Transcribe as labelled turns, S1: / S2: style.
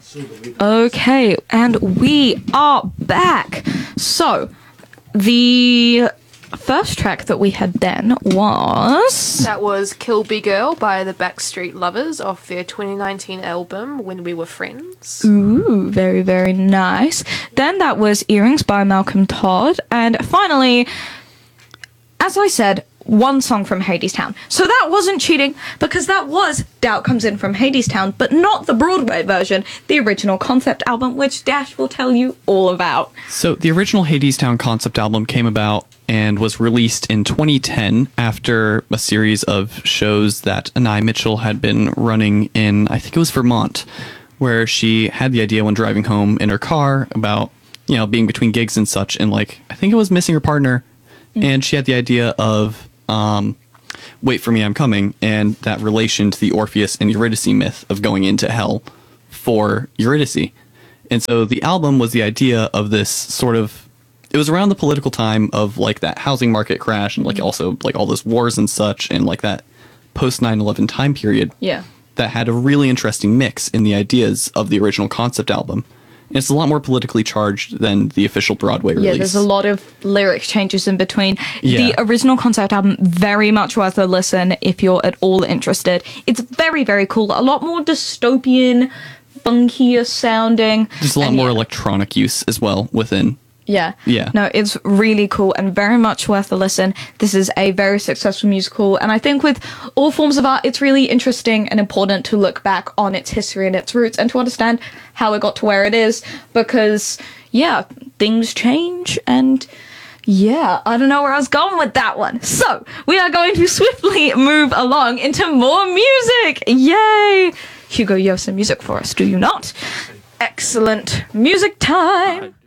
S1: Okay, and we are back. So, the first track that we had then was...
S2: That was Kill Be Girl by the Backstreet Lovers off their 2019 album When We Were Friends.
S1: Ooh, very, very nice. Then that was Earrings by Malcolm Todd. And finally, as I said, one song from Hadestown. So that wasn't cheating, because that was Doubt Comes In from Hadestown, but not the Broadway version, the original concept album, which Dash will tell you all about.
S3: So the original Hadestown concept album came about and was released in 2010 after a series of shows that Anai Mitchell had been running in, I think it was Vermont, where she had the idea when driving home in her car about, you know, being between gigs and such, and like, I think it was missing her partner, and she had the idea of Wait for Me, I'm Coming, and that relation to the Orpheus and Eurydice myth of going into hell for Eurydice. And so the album was the idea of this sort of, it was around the political time of like that housing market crash and like also like all those wars and such, and like that post 9/11 time period.
S1: Yeah.
S3: That had a really interesting mix in the ideas of the original concept album. It's a lot more politically charged than the official Broadway release.
S1: Yeah, there's a lot of lyric changes in between.
S3: Yeah.
S1: The original concept album, very much worth a listen if you're at all interested. It's very, very cool. A lot more dystopian, funkier sounding.
S3: There's a lot more electronic use as well within.
S1: Yeah.
S3: Yeah.
S1: No, it's really cool and very much worth a listen. This is a very successful musical, and I think with all forms of art, it's really interesting and important to look back on its history and its roots and to understand how it got to where it is, because, yeah, things change, and yeah, I don't know where I was going with that one. So, we are going to swiftly move along into more music. Yay! Hugo, you have some music for us, do you not? Excellent. Music time!